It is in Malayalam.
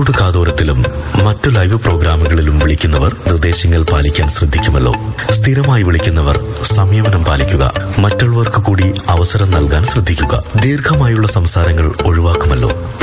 കാതോരത്തിലും മറ്റു ലൈവ് പ്രോഗ്രാമുകളിലും വിളിക്കുന്നവർ നിർദ്ദേശങ്ങൾ പാലിക്കാൻ ശ്രദ്ധിക്കുമല്ലോ. സ്ഥിരമായി വിളിക്കുന്നവർ സംയമനം പാലിക്കുക. മറ്റുള്ളവർക്ക് കൂടി അവസരം നൽകാൻ ശ്രദ്ധിക്കുക. ദീർഘമായുള്ള സംസാരങ്ങൾ ഒഴിവാക്കുമല്ലോ.